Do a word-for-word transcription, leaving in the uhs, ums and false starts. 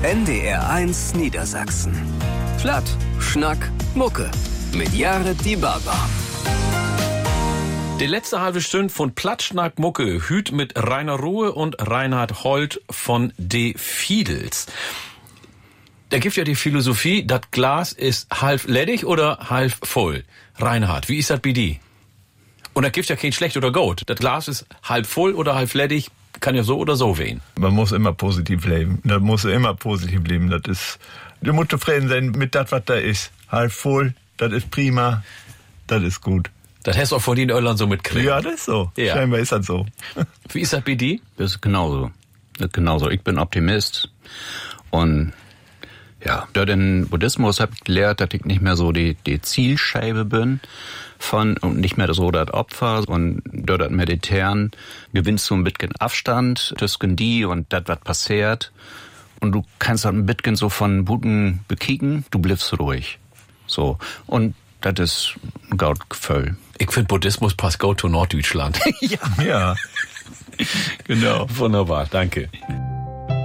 N D R eins Niedersachsen. Platt, Schnack, Mucke. Mit Jared Die Baba. Die letzte halbe Stunde von Plattschnack Mucke hüt mit Rainer Ruhe und Reinhard Holt von De Fiedels. Da gibt ja die Philosophie, das Glas ist halb ledig oder halb voll. Reinhard, wie ist das bei dir? Und da gibt ja kein schlecht oder gut. Das Glas ist halb voll oder halb ledig, kann ja so oder so wehen. Man muss immer positiv leben. Das muss immer positiv leben. Das ist, du musst zufrieden sein mit das, was da ist. Halb voll, das ist prima, das ist gut. Das hast du auch vor den Irland so mitkriegt. Ja, das ist so. Ja. Scheinbar ist das so. Wie ist das bei dir? Das ist genauso. Das ist genauso. Ich bin Optimist. Und ja, durch den Buddhismus habe ich gelernt, dass ich nicht mehr so die, die Zielscheibe bin von und nicht mehr so das Opfer. Und durch das Meditieren gewinnst du ein bisschen Abstand zwischen die und das, was passiert. Und du kannst halt ein bisschen so von Buten bekicken, du bleibst ruhig. So. Und das ist ein gutes Gefühl. Ich finde, Buddhismus passt gut zu Norddeutschland. Ja. Ja. Genau. Wunderbar, danke.